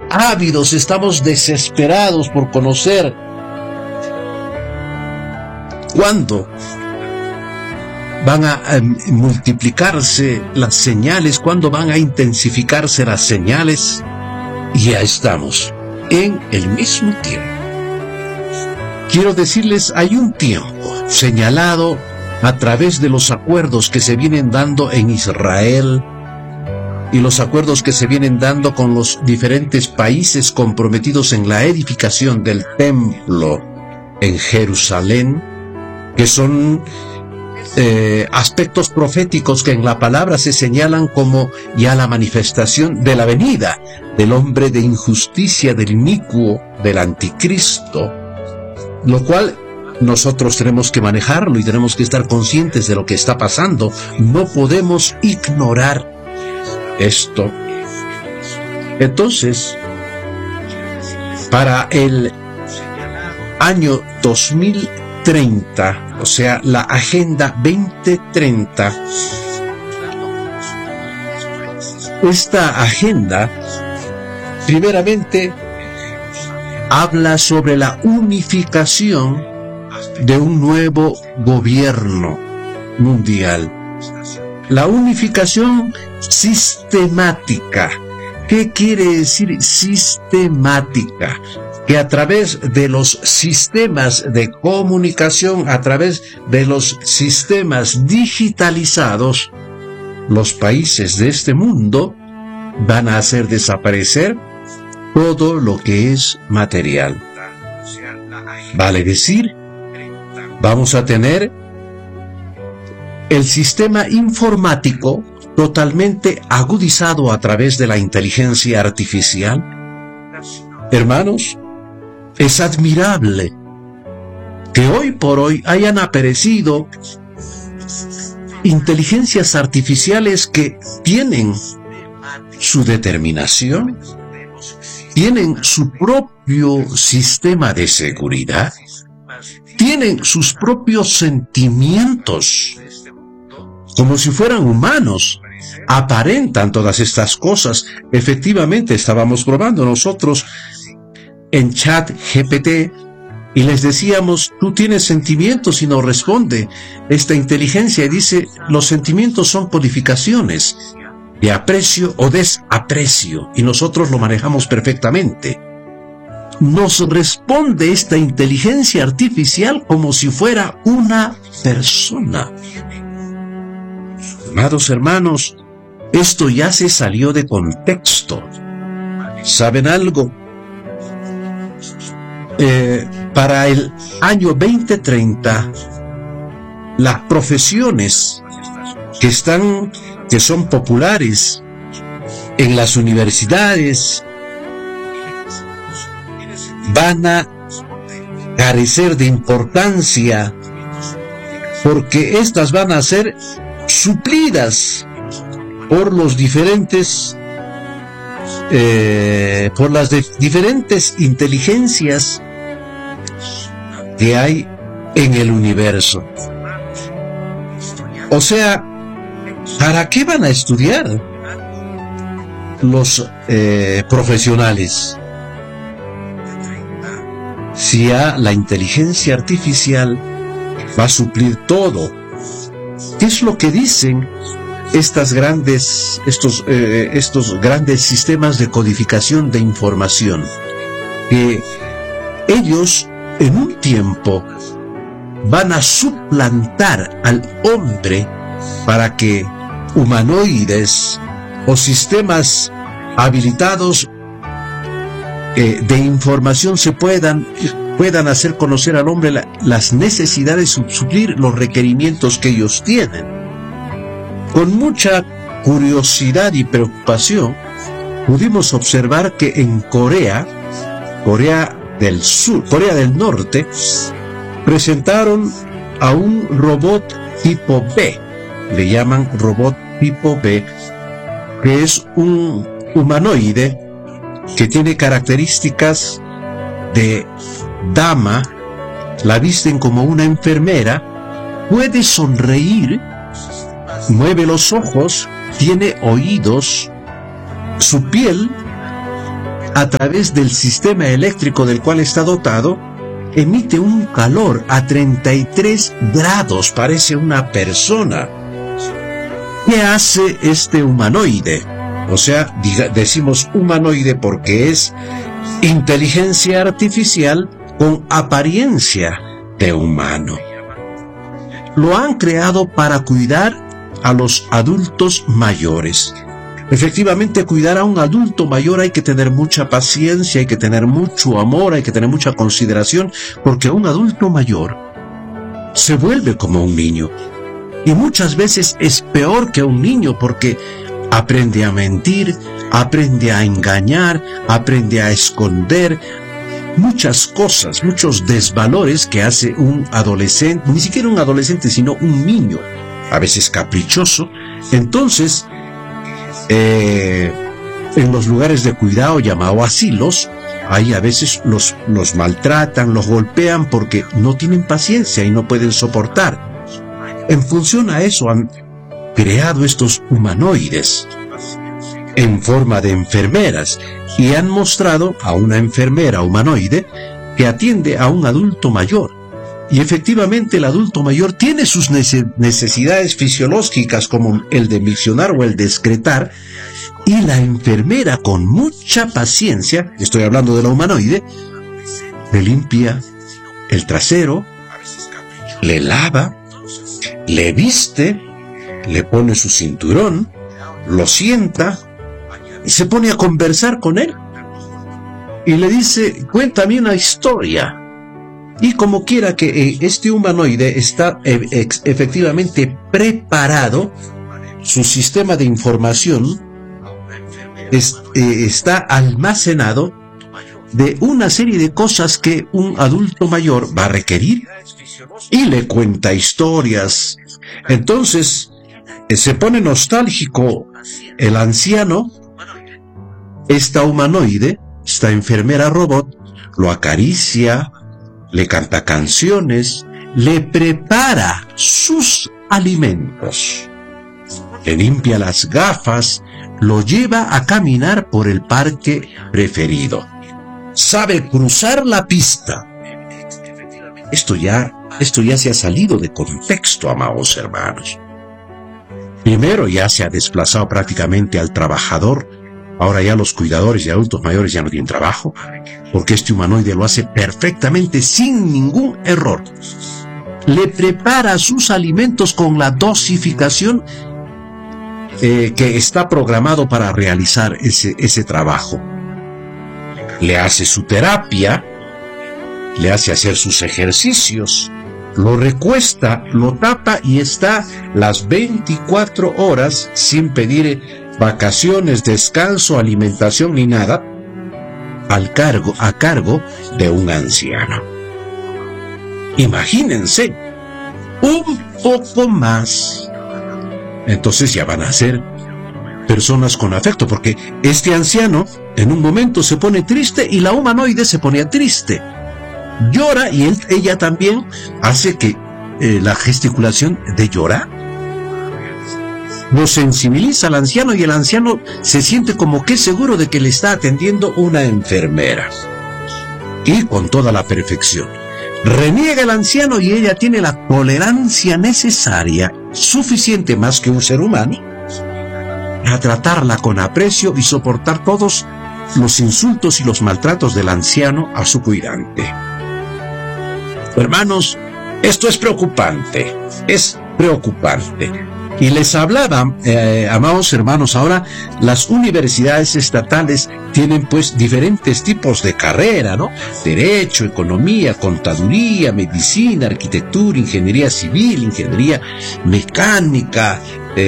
ávidos, estamos desesperados por conocer cuándo van a multiplicarse las señales, cuándo van a intensificarse las señales. Y ya estamos en el mismo tiempo. Quiero decirles, hay un tiempo señalado a través de los acuerdos que se vienen dando en Israel y los acuerdos que se vienen dando con los diferentes países comprometidos en la edificación del templo en Jerusalén, que son aspectos proféticos que en la palabra se señalan como ya la manifestación de la venida del hombre de injusticia, del inicuo, del anticristo, lo cual nosotros tenemos que manejarlo y tenemos que estar conscientes de lo que está pasando. No podemos ignorar esto. Entonces, para el año 2030, o sea, la Agenda 2030, esta agenda, primeramente, habla sobre la unificación de un nuevo gobierno mundial. La unificación sistemática. ¿Qué quiere decir sistemática? Que a través de los sistemas de comunicación, a través de los sistemas digitalizados, los países de este mundo van a hacer desaparecer todo lo que es material. Vale decir, vamos a tener el sistema informático totalmente agudizado a través de la inteligencia artificial. Hermanos, es admirable que hoy por hoy hayan aparecido inteligencias artificiales que tienen su determinación, tienen su propio sistema de seguridad, tienen sus propios sentimientos, como si fueran humanos, aparentan todas estas cosas. Efectivamente, estábamos probando nosotros en ChatGPT y les decíamos, tú tienes sentimientos, y nos responde esta inteligencia y dice, los sentimientos son codificaciones de aprecio o desaprecio, y nosotros lo manejamos perfectamente. Nos responde esta inteligencia artificial como si fuera una persona. Amados hermanos, esto ya se salió de contexto. ¿Saben algo? Para el año 2030, las profesiones que son populares en las universidades van a carecer de importancia, porque estas van a ser suplidas por los diferentes por las diferentes inteligencias que hay en el universo. O sea, ¿para qué van a estudiar los profesionales si ya la inteligencia artificial va a suplir todo? ¿Qué es lo que dicen estos grandes sistemas de codificación de información? Que ellos en un tiempo van a suplantar al hombre para que humanoides o sistemas habilitados de información se puedan hacer conocer al hombre las necesidades, suplir los requerimientos que ellos tienen. Con mucha curiosidad y preocupación pudimos observar que en Corea del Norte, presentaron a un robot tipo B, le llaman robot tipo B, que es un humanoide que tiene características de dama, la visten como una enfermera, puede sonreír, mueve los ojos, tiene oídos, su piel a través del sistema eléctrico del cual está dotado, emite un calor a 33 grados, parece una persona. ¿Qué hace este humanoide? O sea, decimos humanoide porque es inteligencia artificial con apariencia de humano. Lo han creado para cuidar a los adultos mayores. Efectivamente, cuidar a un adulto mayor hay que tener mucha paciencia, hay que tener mucho amor, hay que tener mucha consideración, porque un adulto mayor se vuelve como un niño. Y muchas veces es peor que un niño porque aprende a mentir, aprende a engañar, aprende a esconder muchas cosas, muchos desvalores que hace un adolescente, ni siquiera un adolescente, sino un niño, a veces caprichoso. Entonces, en los lugares de cuidado llamados asilos, ahí a veces los maltratan, los golpean porque no tienen paciencia y no pueden soportar. En función a eso han creado estos humanoides en forma de enfermeras y han mostrado a una enfermera humanoide que atiende a un adulto mayor. Y efectivamente el adulto mayor tiene sus necesidades fisiológicas como el de miccionar o el de excretar, y la enfermera con mucha paciencia, estoy hablando de la humanoide, le limpia el trasero, le lava, le viste, le pone su cinturón, lo sienta y se pone a conversar con él. Y le dice, cuéntame una historia. Y como quiera que este humanoide está efectivamente preparado, su sistema de información está almacenado de una serie de cosas que un adulto mayor va a requerir, y le cuenta historias. Entonces se pone nostálgico el anciano. Esta humanoide, esta enfermera robot, lo acaricia, le canta canciones, le prepara sus alimentos, le limpia las gafas, lo lleva a caminar por el parque preferido. Sabe cruzar la pista. Esto ya se ha salido de contexto, amados hermanos. Primero ya se ha desplazado prácticamente al trabajador. Ahora ya los cuidadores de adultos mayores ya no tienen trabajo, porque este humanoide lo hace perfectamente sin ningún error. Le prepara sus alimentos con la dosificación que está programado para realizar ese trabajo. Le hace su terapia, le hace hacer sus ejercicios, lo recuesta, lo tapa y está las 24 horas sin pedir vacaciones, descanso, alimentación ni nada, a cargo de un anciano. Imagínense, un poco más. Entonces ya van a ser personas con afecto, porque este anciano en un momento se pone triste y la humanoide se pone triste. Llora y ella también hace que la gesticulación de llorar lo sensibiliza al anciano, y el anciano se siente como que seguro de que le está atendiendo una enfermera, y con toda la perfección. Reniega el anciano y ella tiene la tolerancia necesaria, suficiente más que un ser humano, a tratarla con aprecio y soportar todos los insultos y los maltratos del anciano a su cuidante. Hermanos, esto es preocupante, Y les hablaba, amados hermanos, ahora las universidades estatales tienen pues diferentes tipos de carrera, ¿no? Derecho, economía, contaduría, medicina, arquitectura, ingeniería civil, ingeniería mecánica,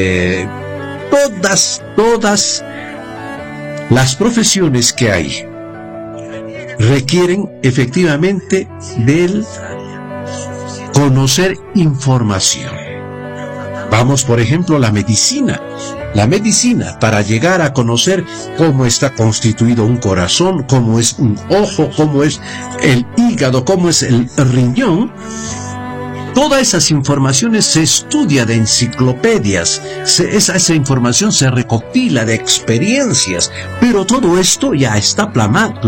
todas las profesiones que hay requieren efectivamente del conocer información. Vamos, por ejemplo, a la medicina. La medicina, para llegar a conocer cómo está constituido un corazón, cómo es un ojo, cómo es el hígado, cómo es el riñón, Todas esas informaciones se estudia de enciclopedias, esa información se recopila de experiencias, pero todo esto ya está plasmado